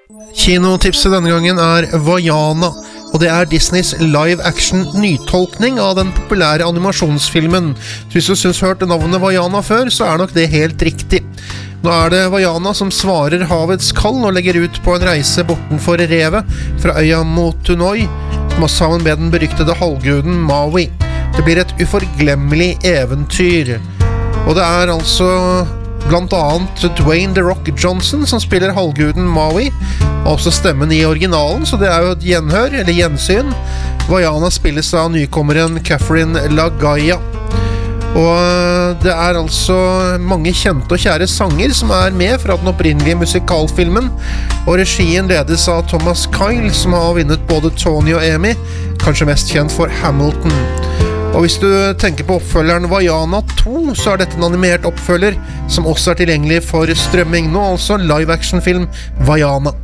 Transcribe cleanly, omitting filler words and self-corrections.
Kinotipset denne gangen Vaiana, og det Disneys live-action nytolkning av den populære animasjonsfilmen. Så hvis du synes hørt navnet Vaiana før, så nok det helt riktig. Nå det Vaiana som svarer havets kall og legger ut på en reise bortenfor revet fra øya Motunoi, sammen med den beryktede halvguden Maui. Det blir et uforglemmelig eventyr. Og det altså blant annet Dwayne The Rock Johnson som spiller halvguden Maui, også stemmen I originalen, så det jo et gjenhør, eller gjensyn. Vaiana spilles av nykommeren Catherine Lagaya. Og det altså mange kjente og kjære sanger som med fra den opprinnelige musikalfilmen, og regien ledes av Thomas Kyle, som har vunnet både Tony og Emmy, kanskje mest kjent for Hamilton. Og hvis du tenker på oppfølgeren Vaiana 2, så dette en animert oppfølger som også tilgjengelig for strømming nå, altså live-action-film Vaiana.